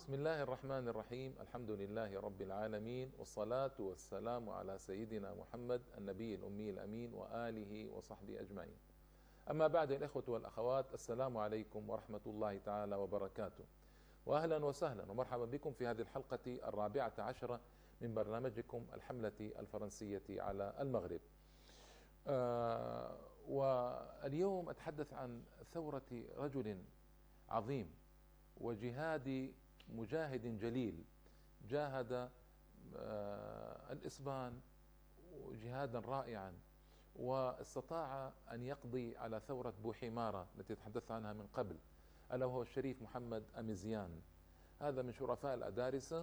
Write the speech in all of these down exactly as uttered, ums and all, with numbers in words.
بسم الله الرحمن الرحيم. الحمد لله رب العالمين، والصلاة والسلام على سيدنا محمد النبي الأمي الأمين وآله وصحبه أجمعين. أما بعد، الإخوة والأخوات، السلام عليكم ورحمة الله تعالى وبركاته، وأهلا وسهلا ومرحبا بكم في هذه الحلقة الرابعة عشرة من برنامجكم الحملة الفرنسية على المغرب. آه واليوم أتحدث عن ثورة رجل عظيم وجهادي مجاهد جليل، جاهد آه الإسبان جهادا رائعا، واستطاع أن يقضي على ثورة بوحمارة التي تحدثت عنها من قبل، ألا وهو الشريف محمد أميزيان. هذا من شرفاء الأدارسة،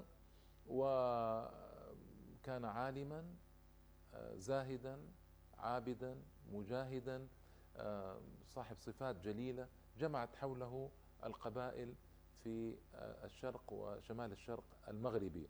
وكان عالما زاهدا عابدا مجاهدا صاحب صفات جليلة جمعت حوله القبائل في الشرق وشمال الشرق المغربي.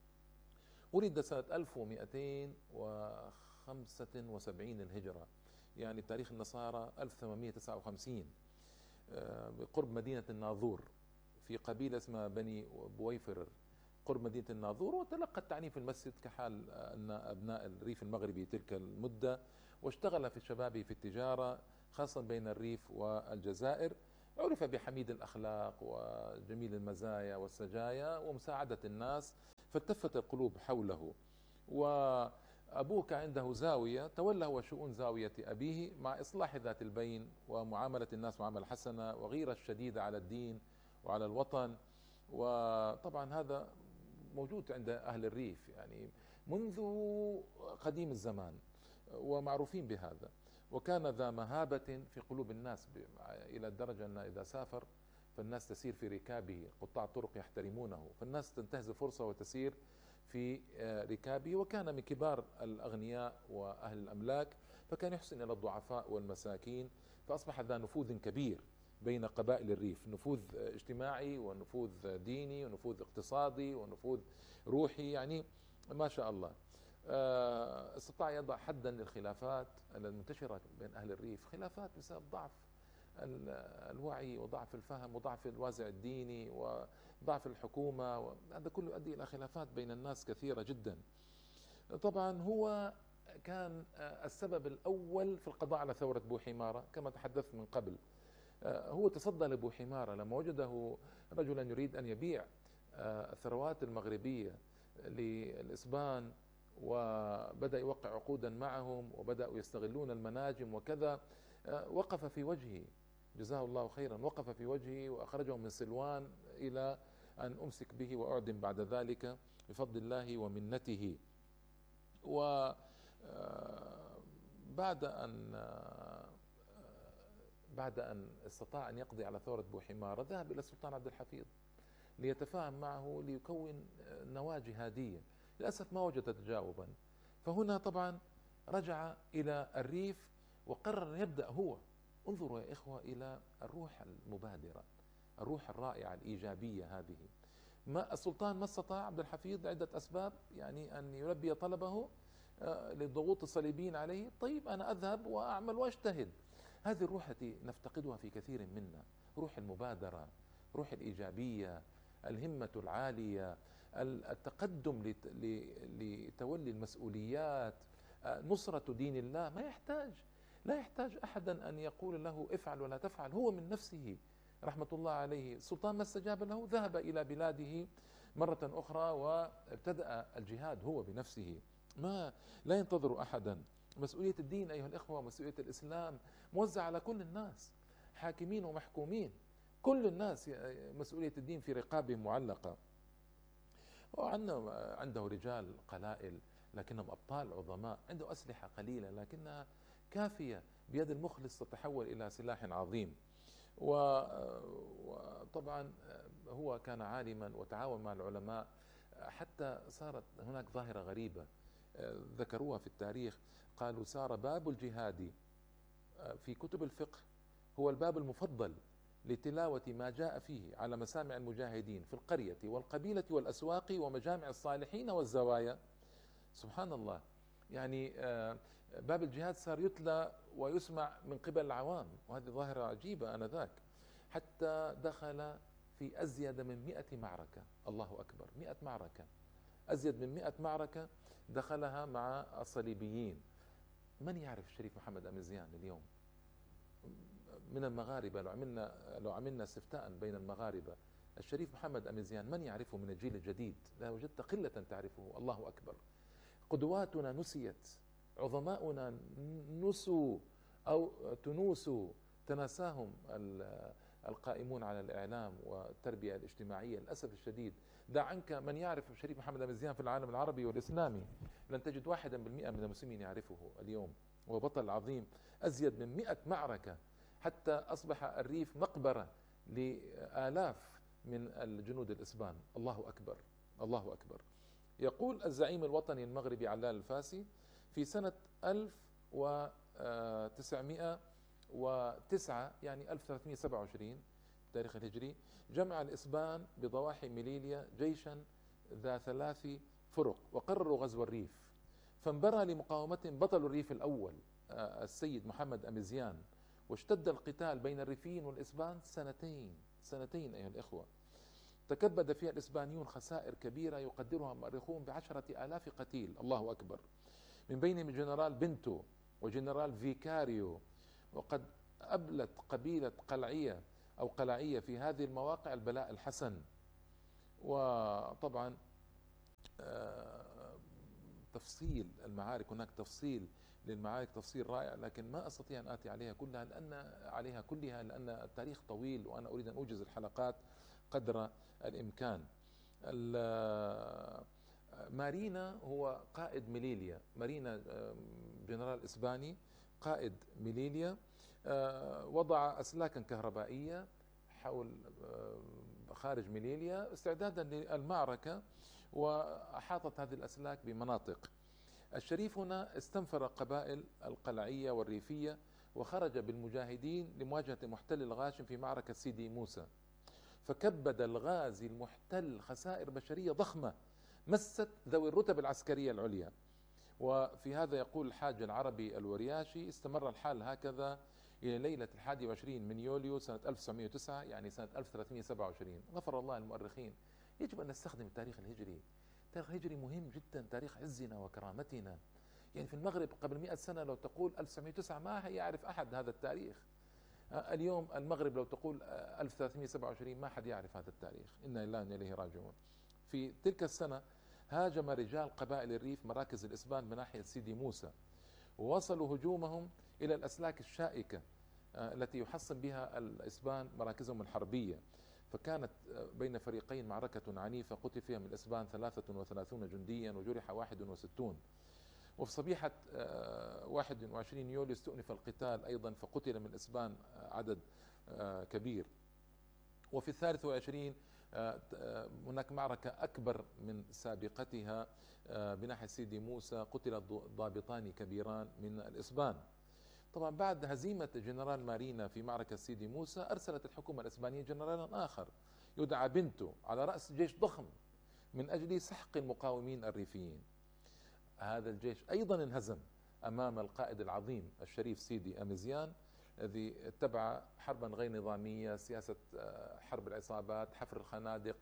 ولد سنة ألف ومئتين وخمسة وسبعين الهجرة، يعني تاريخ النصارى ألف وثمانمئة وتسعة وخمسين، بقرب مدينة الناظور في قبيلة اسمها بني بويفر قرب مدينة الناظور. وتلقى التعليم في المسجد كحال أن أبناء الريف المغربي تلك المدة، واشتغل في شبابه في التجارة خاصة بين الريف والجزائر. عرف بحميد الأخلاق وجميل المزايا والسجايا ومساعدة الناس، فالتفت القلوب حوله. وأبوه كان عنده زاوية، تولى هو شؤون زاوية أبيه مع إصلاح ذات البين ومعاملة الناس معاملة حسنة وغيرة الشديدة على الدين وعلى الوطن. وطبعا هذا موجود عند أهل الريف يعني منذ قديم الزمان، ومعروفين بهذا. وكان ذا مهابة في قلوب الناس إلى الدرجة أن إذا سافر فالناس تسير في ركابه، قطاع الطرق يحترمونه، فالناس تنتهز فرصة وتسير في ركابه. وكان من كبار الأغنياء وأهل الأملاك، فكان يحسن إلى الضعفاء والمساكين، فأصبح ذا نفوذ كبير بين قبائل الريف، نفوذ اجتماعي ونفوذ ديني ونفوذ اقتصادي ونفوذ روحي، يعني ما شاء الله. استطاع يضع حدا للخلافات المنتشرة بين أهل الريف، خلافات بسبب ضعف الوعي وضعف الفهم وضعف الوازع الديني وضعف الحكومة، وهذا كله يؤدي إلى خلافات بين الناس كثيرة جدا. طبعا هو كان السبب الأول في القضاء على ثورة بوحمارة كما تحدثت من قبل. هو تصدى لبوحمارة لما وجده رجلا يريد أن يبيع الثروات المغربية للإسبان، وبدأ يوقع عقودا معهم وبدأوا يستغلون المناجم وكذا. وقف في وجهه جزاه الله خيرا، وقف في وجهه وأخرجه من سلوان إلى أن أمسك به وأعدم بعد ذلك بفضل الله ومنته. وبعد أن بعد أن استطاع أن يقضي على ثورة بوحمارة ذهب إلى السلطان عبد الحفيظ ليتفاهم معه ليكون نواة جهادية. للأسف ما وجد تجاوبا، فهنا طبعا رجع إلى الريف وقرر يبدأ هو. انظروا يا إخوة إلى الروح المبادرة، الروح الرائعة الإيجابية هذه. ما السلطان ما استطاع عبد الحفيظ لعدة أسباب يعني أن يلبي طلبه للضغوط الصليبيين عليه. طيب أنا أذهب وأعمل وأجتهد. هذه الروح التي نفتقدها في كثير منا، روح المبادرة، روح الإيجابية، الهمة العالية، التقدم لتولي المسؤوليات، نصرة دين الله. ما يحتاج لا يحتاج أحدا أن يقول له افعل ولا تفعل، هو من نفسه رحمة الله عليه. السلطان ما استجاب له، ذهب إلى بلاده مرة أخرى وابتدأ الجهاد هو بنفسه، ما لا ينتظر أحدا. مسؤولية الدين أيها الإخوة، مسؤولية الإسلام موزع على كل الناس، حاكمين ومحكومين، كل الناس مسؤولية الدين في رقابهم معلقة. وعنده عنده رجال قلائل لكنهم أبطال عظماء، عنده أسلحة قليلة لكنها كافية، بيد المخلص تتحول إلى سلاح عظيم. وطبعا هو كان عالما وتعاون مع العلماء، حتى صارت هناك ظاهرة غريبة ذكروها في التاريخ، قالوا صار باب الجهاد في كتب الفقه هو الباب المفضل لتلاوة ما جاء فيه على مسامع المجاهدين في القرية والقبيلة والأسواق ومجامع الصالحين والزوايا. سبحان الله، يعني باب الجهاد صار يتلى ويسمع من قبل العوام، وهذه ظاهرة عجيبة آنذاك، حتى دخل في أزيد من مئة معركة. الله أكبر، مئة معركة، أزيد من مئة معركة دخلها مع الصليبيين. من يعرف الشريف محمد أميزيان اليوم من المغاربة؟ لو عملنا لو عملنا استفتاء بين المغاربة، الشريف محمد أميزيان من يعرفه من الجيل الجديد؟ لا وجدت قلة تعرفه. الله أكبر. قدواتنا نسيت، عظماؤنا نسوا أو تنوسوا، تناساهم القائمون على الإعلام والتربية الاجتماعية للأسف الشديد. دع عنك من يعرف الشريف محمد أميزيان في العالم العربي والإسلامي، لن تجد واحدا بالمئة من المسلمين يعرفه اليوم. هو بطل عظيم، أزيد من مئة معركة، حتى أصبح الريف مقبرة لآلاف من الجنود الإسبان. الله أكبر، الله أكبر. يقول الزعيم الوطني المغربي علال الفاسي في سنة ألف وتسعمئة وتسعة يعني ألف وثلاثمئة وسبعة وعشرين التاريخ الهجري، جمع الإسبان بضواحي ميليليا جيشا ذا ثلاث فرق وقرروا غزو الريف، فانبرى لمقاومتهم بطل الريف الأول السيد محمد أميزيان، واشتد القتال بين الريفيين والإسبان سنتين سنتين أيها الإخوة. تكبد فيها الإسبانيون خسائر كبيرة يقدرها مؤرخون بعشرة آلاف قتيل. الله أكبر. من بينهم جنرال بنتو وجنرال فيكاريو. وقد أبلت قبيلة قلعية أو قلعية في هذه المواقع البلاء الحسن. وطبعا تفصيل المعارك، هناك تفصيل للمعارك تفصيل رائع، لكن ما أستطيع أن آتي عليها كلها لأن عليها كلها لأن التاريخ طويل وأنا أريد أن أوجز الحلقات قدر الإمكان. مارينا هو قائد ميليليا، مارينا جنرال إسباني قائد ميليليا، وضع أسلاكا كهربائية حول خارج ميليليا استعدادا للمعركة، وأحاطت هذه الأسلاك بمناطق. الشريف هنا استنفر قبائل القلعية والريفية وخرج بالمجاهدين لمواجهة محتل الغاشم في معركة سيدي موسى، فكبد الغازي المحتل خسائر بشرية ضخمة مست ذوي الرتب العسكرية العليا. وفي هذا يقول الحاج العربي الورياشي: استمر الحال هكذا إلى ليلة الحادي والعشرين من يوليو سنة ألف وتسعمئة وتسعة يعني سنة ألف وثلاثمئة وسبعة وعشرين. غفر الله المؤرخين. يجب أن نستخدم التاريخ الهجري. التاريخ الهجري مهم جدا، تاريخ عزنا وكرامتنا. يعني في المغرب قبل مئة سنة لو تقول ألف وتسعمئة وتسعة ما يعرف أحد هذا التاريخ. اليوم المغرب لو تقول ألف وثلاثمئة وسبعة وعشرين ما حد يعرف هذا التاريخ. إنا لله وإنا إليه راجعون. في تلك السنة هاجم رجال قبائل الريف مراكز الإسبان بناحية سيدي موسى، ووصلوا هجومهم إلى الأسلاك الشائكة التي يحصن بها الإسبان مراكزهم الحربية. فكانت بين فريقين معركة عنيفة قتل فيها من الإسبان ثلاثة وثلاثون جنديا وجرح واحد وستون. وفي صبيحة واحد وعشرين يوليو استؤنف القتال أيضا فقتل من الإسبان عدد كبير. وفي الثالث والعشرين هناك معركة أكبر من سابقتها بناحية سيدي موسى، قتل ضابطان كبيران من الإسبان. طبعا بعد هزيمة جنرال مارينا في معركة سيدي موسى أرسلت الحكومة الإسبانية جنرالا آخر يدعى بنتو على رأس جيش ضخم من أجل سحق المقاومين الريفيين. هذا الجيش أيضا انهزم أمام القائد العظيم الشريف سيدي أميزيان الذي اتبع حربا غير نظامية، سياسة حرب العصابات، حفر الخنادق،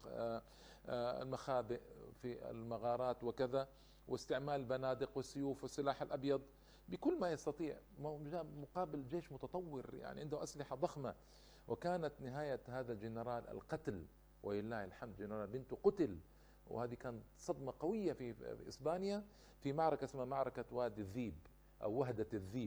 المخابئ في المغارات وكذا، واستعمال البنادق والسيوف والسلاح الأبيض بكل ما يستطيع مقابل جيش متطور يعني عنده أسلحة ضخمة. وكانت نهاية هذا الجنرال القتل، ولله الحمد جنرال بنتو قتل. وهذه كانت صدمة قوية في إسبانيا في معركة اسمها معركة وادي الذيب أو وهدة الذيب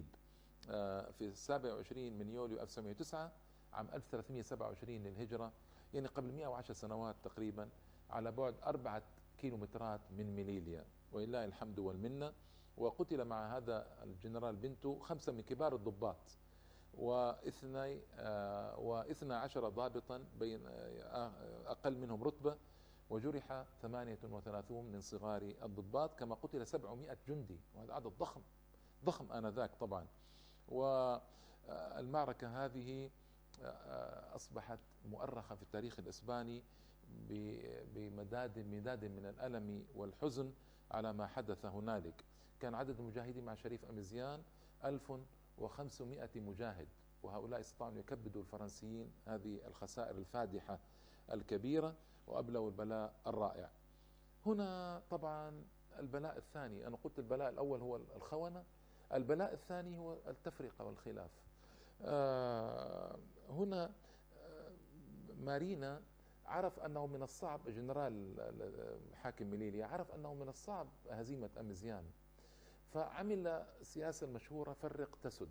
في السابع والعشرين من يوليو ألف وتسعمئة وتسعة عام ألف وثلاثمئة وسبعة وعشرين للهجرة، يعني قبل مئة وعشر سنوات تقريبا، على بعد أربعة كيلومترات من ميليليا، ولله الحمد والمنة. وقتل مع هذا الجنرال بنتو خمسة من كبار الضباط واثني واثنى عشر ضابطا بين أقل منهم رتبة، وجرح ثمانية وثلاثون من صغار الضباط، كما قتل سبعمئة جندي، وهذا عدد ضخم ضخم آنذاك طبعا. والمعركة هذه أصبحت مؤرخة في التاريخ الإسباني بمداد مداد من الألم والحزن على ما حدث هنالك. كان عدد المجاهدين مع شريف أميزيان ألف وخمسمئة مجاهد، وهؤلاء استطاعوا أن يكبدوا الفرنسيين هذه الخسائر الفادحة الكبيرة وأبلوا البلاء الرائع. هنا طبعا البلاء الثاني، أنا قلت البلاء الأول هو الخونة، البلاء الثاني هو التفرقة والخلاف. آه، هنا آه، مارينا عرف أنه من الصعب، جنرال حاكم ميليليا عرف أنه من الصعب هزيمة أميزيان، فعمل السياسة المشهورة فرق تسد.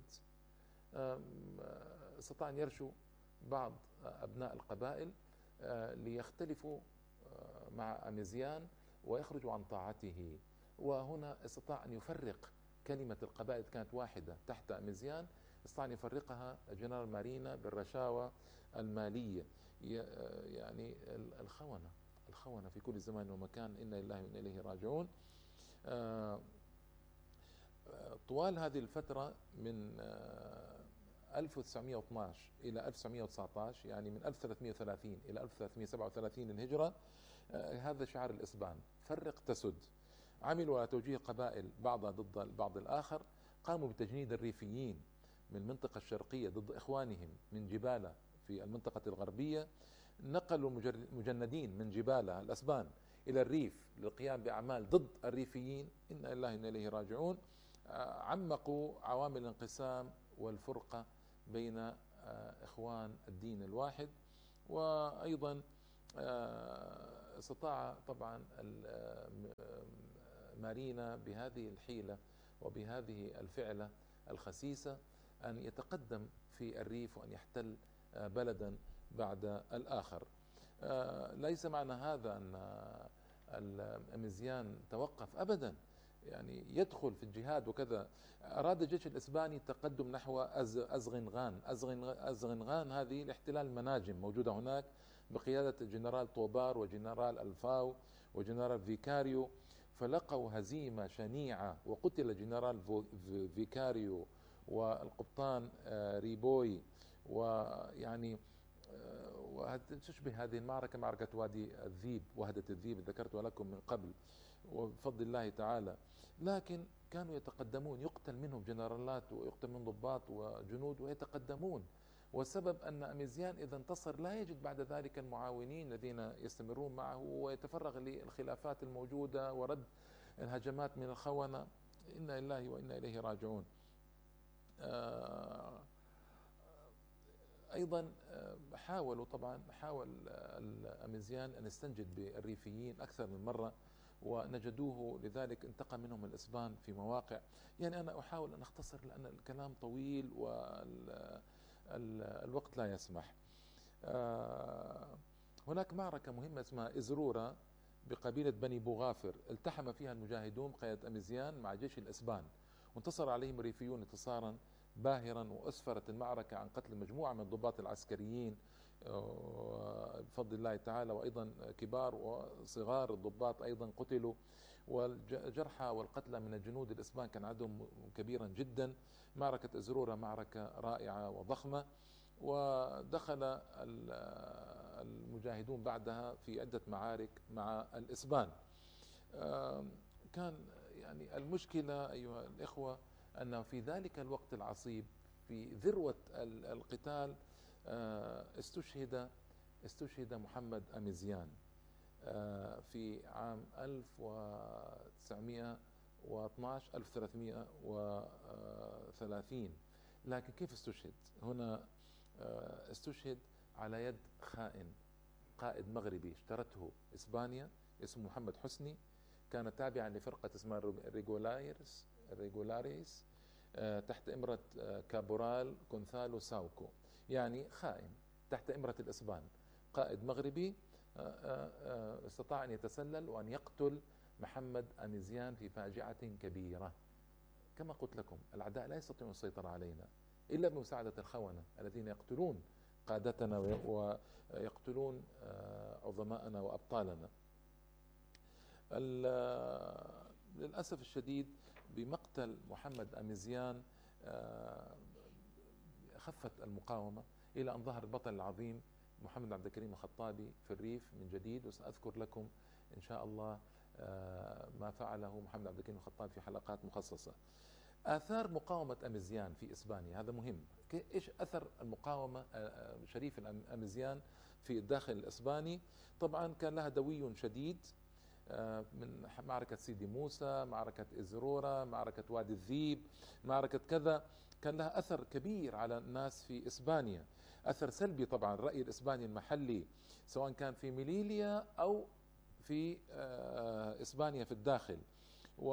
استطاع أن يرشوا بعض أبناء القبائل ليختلفوا مع أميزيان ويخرجوا عن طاعته، وهنا استطاع أن يفرق كلمة القبائل كانت واحدة تحت أميزيان، استطاع أن يفرقها جنرال مارينا بالرشاوى المالية. يعني الخونة الخونة في كل زمان ومكان، إنا لله وإنا إليه راجعون. طوال هذه الفترة من ألف وتسعمئة واثني عشر إلى ألف وتسعمئة وتسعة عشر، يعني من ألف وثلاثمئة وثلاثين إلى ألف وثلاثمئة وسبعة وثلاثين للهجرة، هذا شعار الإسبان، فرق تسد. عملوا على توجيه قبائل بعضها ضد بعض الآخر، قاموا بتجنيد الريفيين من المنطقة الشرقية ضد إخوانهم من جبالة في المنطقة الغربية، نقلوا مجندين من جبالة الأسبان إلى الريف للقيام بأعمال ضد الريفيين، إنا لله وإنا إليه راجعون. عمقوا عوامل الانقسام والفرقة بين إخوان الدين الواحد. وأيضا استطاع طبعا مارينا بهذه الحيلة وبهذه الفعلة الخسيسة أن يتقدم في الريف وأن يحتل بلدا بعد الآخر. ليس معنى هذا أن الأميزيان توقف أبدا، يعني يدخل في الجهاد وكذا. أراد الجيش الإسباني التقدم نحو أزغنغان. أزغنغان هذه لاحتلال المناجم موجودة هناك بقيادة الجنرال طوبار وجنرال الفاو وجنرال فيكاريو، فلقوا هزيمة شنيعة وقتل جنرال فيكاريو والقبطان ريبوي. ويعني وتشبه هذه المعركة معركة وادي الذيب، وهدة الذيب ذكرتها لكم من قبل وبفضل الله تعالى. لكن كانوا يتقدمون، يقتل منهم جنرالات ويقتل من ضباط وجنود ويتقدمون، والسبب أن أميزيان إذا انتصر لا يجد بعد ذلك المعاونين الذين يستمرون معه، ويتفرغ للخلافات الموجودة ورد الهجمات من الخونة. إنا لله وإنا إليه راجعون. أيضا حاولوا طبعا حاول الأميزيان أن يستنجد بالريفيين أكثر من مرة ونجدوه، لذلك انتقم منهم الإسبان في مواقع. يعني أنا أحاول أن أختصر لأن الكلام طويل والوقت لا يسمح. هناك معركة مهمة اسمها إزرورة بقبيلة بني بوغافر، التحم فيها المجاهدون بقيادة أميزيان مع جيش الإسبان، وانتصر عليهم الريفيون انتصارا باهرا، وأسفرت المعركة عن قتل مجموعة من الضباط العسكريين بفضل الله تعالى، وأيضا كبار وصغار الضباط أيضا قتلوا، والجرحى والقتلى من الجنود الإسبان كان عددهم كبيرا جدا. معركة إزرورة معركة رائعة وضخمة، ودخل المجاهدون بعدها في عدة معارك مع الإسبان. كان يعني المشكلة أيها الإخوة أن في ذلك الوقت العصيب في ذروة القتال استشهد استشهد محمد أميزيان في عام ألف وتسعمئة واثني عشر ألف وثلاثمئة وثلاثين. لكن كيف استشهد؟ هنا استشهد على يد خائن، قائد مغربي اشترته إسبانيا اسمه محمد حسني، كان تابعا لفرقة اسمها ريغولاريس ريغولاريس تحت إمرة كابورال كونثالو ساوكو، يعني خائن تحت إمرة الإسبان، قائد مغربي استطاع أن يتسلل وأن يقتل محمد أميزيان في فاجعة كبيرة. كما قلت لكم الأعداء لا يستطيعون السيطرة علينا إلا بمساعدة الخونة الذين يقتلون قادتنا ويقتلون عظماءنا وأبطالنا. للأسف الشديد بمقتل محمد أميزيان خفت المقاومة إلى أن ظهر البطل العظيم محمد عبد الكريم الخطابي في الريف من جديد، وسأذكر لكم إن شاء الله ما فعله محمد عبد الكريم الخطابي في حلقات مخصصة. آثار مقاومة أميزيان في إسبانيا، هذا مهم. إيش أثر المقاومة شريف الأميزيان في الداخل الإسباني. طبعا كان لها دوي شديد من معركة سيدي موسى، معركة إزرورة، معركة وادي الذيب، معركة كذا، كان لها أثر كبير على الناس في إسبانيا، أثر سلبي طبعا. الرأي الإسباني المحلي سواء كان في ميليليا أو في إسبانيا في الداخل، و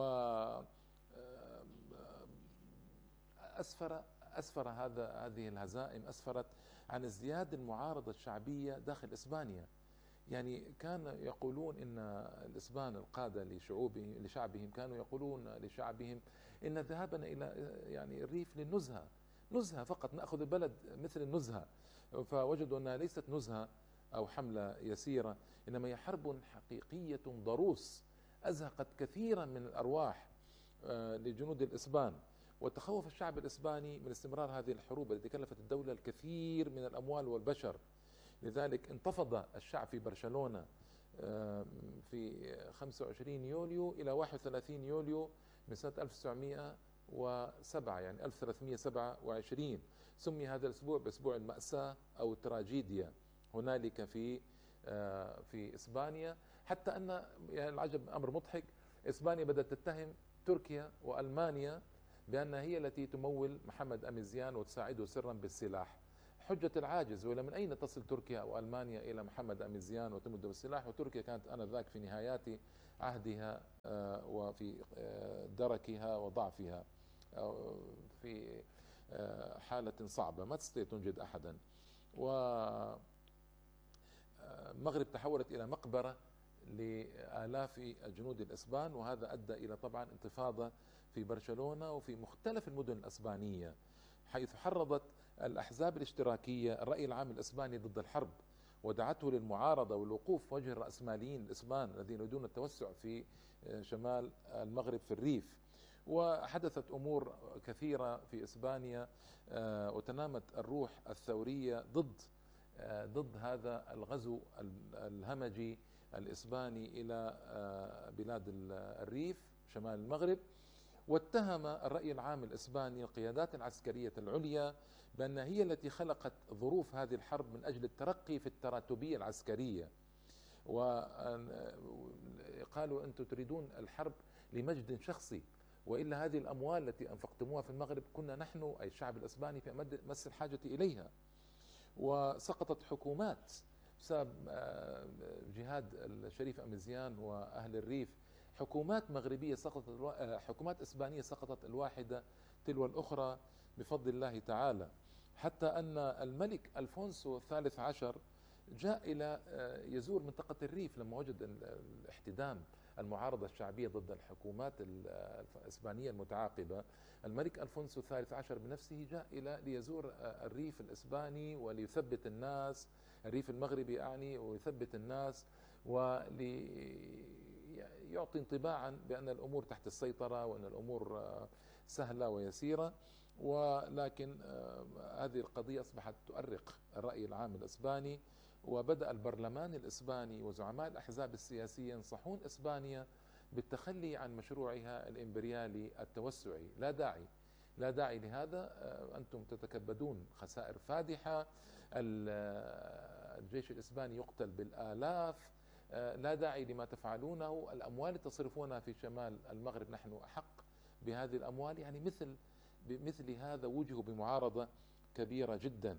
أسفر أسفر هذا هذه الهزائم أسفرت عن ازدياد المعارضة الشعبية داخل إسبانيا. يعني كان يقولون إن الإسبان القادة لشعوبهم لشعبهم كانوا يقولون لشعبهم إن ذهابنا إلى يعني الريف للنزهة، نزهة فقط، نأخذ البلد مثل النزهة. فوجدوا أنها ليست نزهة أو حملة يسيرة، إنما هي حرب حقيقية ضروس أزهقت كثيرا من الأرواح لجنود الإسبان. وتخوف الشعب الإسباني من استمرار هذه الحروب التي كلفت الدولة الكثير من الأموال والبشر. لذلك انتفض الشعب في برشلونة في خمسة وعشرين يوليو إلى واحد وثلاثين يوليو من سنة ألف وتسعمئة وسبعة، يعني ألف وثلاثمئة وسبعة وعشرين. سمي هذا الأسبوع بأسبوع المأساة أو التراجيديا هنالك في في إسبانيا. حتى أن يعني العجب أمر مضحك، إسبانيا بدأت تتهم تركيا وألمانيا بأنها هي التي تمول محمد أميزيان وتساعده سرا بالسلاح. حجة العاجز، ولا من أين تصل تركيا أو ألمانيا إلى محمد أميزيان وتمده بالسلاح؟ وتركيا كانت آنذاك في نهايات عهدها وفي دركها وضعفها، في حالة صعبة ما تستطيع تنجد أحدا. والمغرب تحولت إلى مقبرة لآلاف الجنود الإسبان، وهذا أدى إلى طبعا انتفاضة في برشلونة وفي مختلف المدن الإسبانية، حيث حرضت الأحزاب الاشتراكية الرأي العام الإسباني ضد الحرب، ودعته للمعارضة والوقوف وجه الرأسماليين الإسبان الذين يريدون التوسع في شمال المغرب في الريف. وحدثت أمور كثيرة في إسبانيا، وتنامت الروح الثورية ضد ضد هذا الغزو الهمجي الإسباني إلى بلاد الريف شمال المغرب. واتهم الرأي العام الإسباني القيادات العسكرية العليا بأنها هي التي خلقت ظروف هذه الحرب من أجل الترقي في التراتبية العسكرية، وقالوا أنتم تريدون الحرب لمجد شخصي، وإلا هذه الأموال التي أنفقتموها في المغرب كنا نحن أي الشعب الإسباني في أمس الحاجة إليها. وسقطت حكومات بسبب جهاد الشريف أميزيان وأهل الريف، حكومات مغربية سقطت، حكومات إسبانية سقطت الواحدة تلو الأخرى بفضل الله تعالى، حتى أن الملك ألفونسو الثالث عشر جاء إلى يزور منطقة الريف لما وجد الاحتدام المعارضة الشعبية ضد الحكومات الإسبانية المتعاقبة. الملك ألفونسو الثالث عشر بنفسه جاء إلى ليزور الريف الإسباني وليثبت الناس، الريف المغربي يعني، ويثبت الناس وليعطي انطباعا بأن الأمور تحت السيطرة وأن الأمور سهلة ويسيرة. ولكن هذه القضية أصبحت تؤرق الرأي العام الإسباني، وبدأ البرلمان الإسباني وزعماء الأحزاب السياسية ينصحون إسبانيا بالتخلي عن مشروعها الإمبريالي التوسعي. لا داعي لا داعي لهذا، أنتم تتكبدون خسائر فادحة، الجيش الإسباني يقتل بالآلاف، لا داعي لما تفعلونه، الأموال تصرفونها في شمال المغرب نحن أحق بهذه الأموال. يعني مثل بمثل هذا وجهوا بمعارضة كبيرة جدا.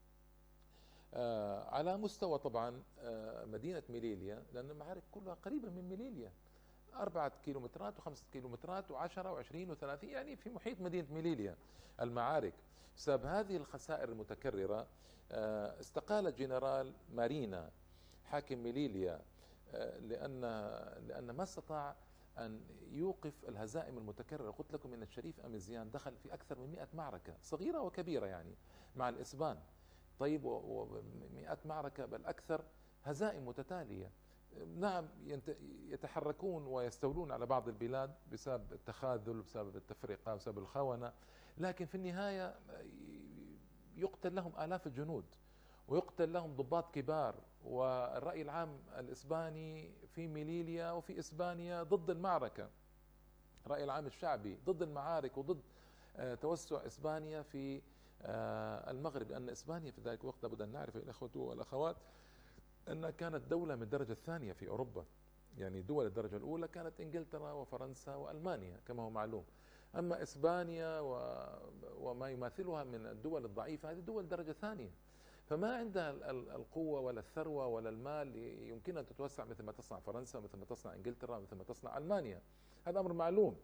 آه على مستوى طبعا آه مدينة ميليليا، لأن المعارك كلها قريبة من ميليليا، أربعة كيلومترات وخمسة كيلومترات وعشرة وعشرين وثلاثين، يعني في محيط مدينة ميليليا المعارك. بسبب هذه الخسائر المتكررة آه استقال جنرال مارينا حاكم ميليليا، آه لأن لأن ما استطاع أن يوقف الهزائم المتكررة. قلت لكم أن الشريف أميزيان دخل في أكثر من مئة معركة صغيرة وكبيرة يعني مع الإسبان، طيب، ومئات معركة بل أكثر، هزائم متتالية. نعم يتحركون ويستولون على بعض البلاد بسبب التخاذل، بسبب التفرقة، بسبب الخونة، لكن في النهاية يقتل لهم آلاف الجنود ويقتل لهم ضباط كبار. والرأي العام الإسباني في ميليليا وفي إسبانيا ضد المعركة، الرأي العام الشعبي ضد المعارك وضد توسع إسبانيا في المغرب، لأن إسبانيا في ذلك الوقت لابد أن نعرف الأخوة والأخوات أنها كانت دولة من الدرجة الثانية في أوروبا. يعني دول الدرجة الأولى كانت إنجلترا وفرنسا وألمانيا كما هو معلوم. أما إسبانيا وما يماثلها من الدول الضعيفة هذه دول درجة ثانية، فما عندها القوة ولا الثروة ولا المال يمكنها أن تتوسع مثل ما تصنع فرنسا، مثل ما تصنع إنجلترا، مثل ما تصنع ألمانيا. هذا أمر معلوم.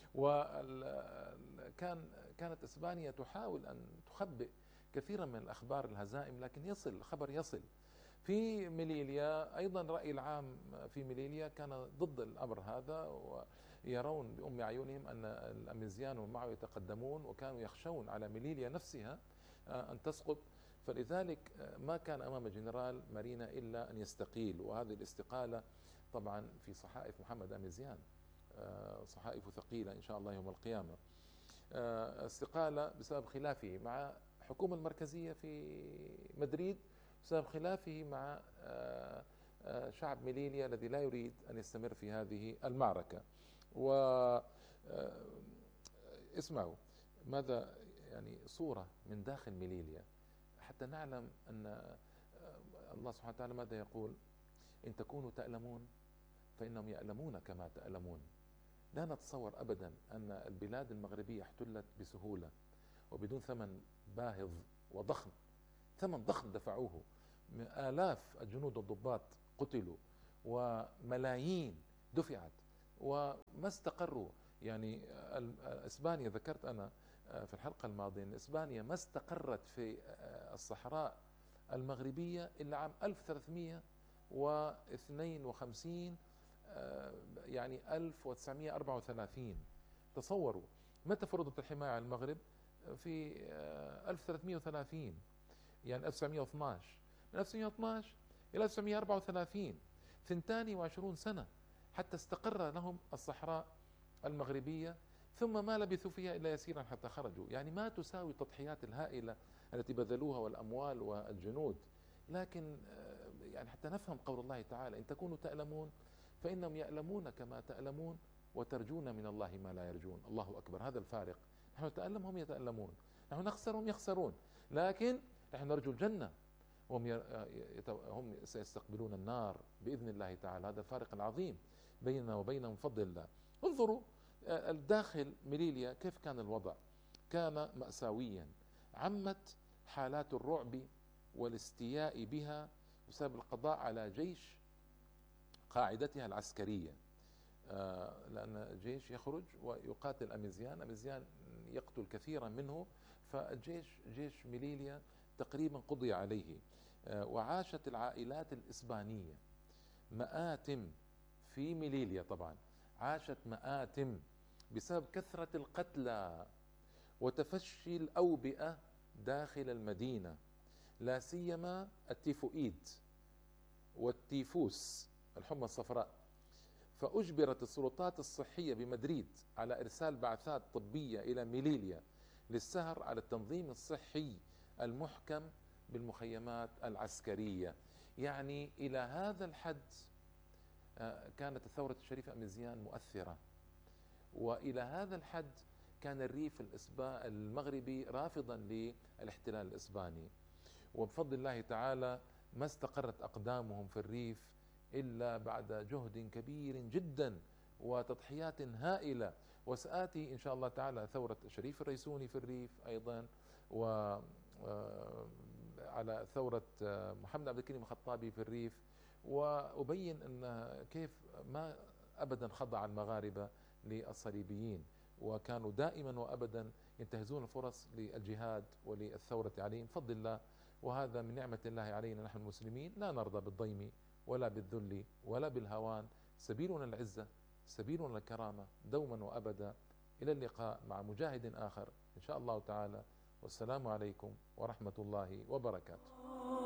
وكان كانت إسبانيا تحاول أن تخبئ كثيرا من الأخبار الهزائم، لكن يصل الخبر يصل. في ميليليا أيضا رأي العام في ميليليا كان ضد الأمر هذا، ويرون بأم عيونهم أن الأميزيان ومعه يتقدمون، وكانوا يخشون على ميليليا نفسها أن تسقط. فلذلك ما كان أمام جنرال مارينا إلا أن يستقيل، وهذه الاستقالة طبعا في صحائف محمد أميزيان، صحائف ثقيلة إن شاء الله يوم القيامة. استقالة بسبب خلافه مع الحكومة المركزية في مدريد، بسبب خلافه مع شعب ميليليا الذي لا يريد أن يستمر في هذه المعركة. واسمعوا ماذا يعني صورة من داخل ميليليا حتى نعلم أن الله سبحانه وتعالى ماذا يقول: إن تكونوا تألمون فإنهم يألمون كما تألمون. لا نتصور أبدا أن البلاد المغربية احتلت بسهولة وبدون ثمن باهظ وضخم، ثمن ضخم دفعوه، آلاف الجنود والضباط قتلوا وملايين دفعت وما استقروا. يعني إسبانيا، ذكرت أنا في الحلقة الماضية أن إسبانيا ما استقرت في الصحراء المغربية إلا عام ألف وثلاثمئة واثنين وخمسين، يعني ألف وتسعمئة وأربعة وثلاثين. تصوروا متى فرضت الحماية على المغرب؟ في ألف وثلاثمئة وثلاثين، يعني ألف وتسعمئة واثني عشر. من ألف وتسعمئة واثني عشر إلى ألف وتسعمئة وأربعة وثلاثين، اثنتين وعشرون سنة حتى استقر لهم الصحراء المغربية، ثم ما لبثوا فيها إلا يسيرا حتى خرجوا. يعني ما تساوي التضحيات الهائلة التي بذلوها والأموال والجنود. لكن يعني حتى نفهم قول الله تعالى: إن تكونوا تألمون فإنهم يألمون كما تألمون وترجون من الله ما لا يرجون. الله أكبر، هذا الفارق. نحن نتألم هم يتألمون، نحن نخسر هم يخسرون، لكن نحن نرجو الجنة هم هم سيستقبلون النار بإذن الله تعالى. هذا الفارق العظيم بيننا وبينهم بفضل الله. انظروا الداخل ميليليا كيف كان الوضع، كان مأساويا. عمت حالات الرعب والاستياء بها بسبب القضاء على جيش قاعدتها العسكرية، لأن الجيش يخرج ويقاتل أميزيان، أميزيان يقتل كثيرا منه، فالجيش جيش ميليليا تقريبا قضي عليه. وعاشت العائلات الإسبانية مآتم في ميليليا، طبعا عاشت مآتم بسبب كثرة القتلى وتفشي الأوبئة داخل المدينة، لا سيما التيفوئيد والتيفوس، الحمى الصفراء. فأجبرت السلطات الصحية بمدريد على إرسال بعثات طبية إلى ميليليا للسهر على التنظيم الصحي المحكم بالمخيمات العسكرية. يعني إلى هذا الحد كانت الثورة الشريفة أميزيان مؤثرة، وإلى هذا الحد كان الريف المغربي رافضا للاحتلال الإسباني. وبفضل الله تعالى ما استقرت أقدامهم في الريف إلا بعد جهد كبير جدا وتضحيات هائلة. وسآتي إن شاء الله تعالى ثورة الشريف الريسوني في الريف أيضا، وعلى ثورة محمد عبد الكريم الخطابي في الريف، وأبين أن كيف ما أبدا خضع المغاربة للصليبيين، وكانوا دائما وأبدا ينتهزون الفرص للجهاد وللثورة عليهم بفضل الله. وهذا من نعمة الله علينا نحن المسلمين، لا نرضى بالضيم ولا بالذل ولا بالهوان. سبيلنا العزة، سبيلنا الكرامة دوما وأبدا. إلى اللقاء مع مجاهد آخر إن شاء الله تعالى، والسلام عليكم ورحمة الله وبركاته.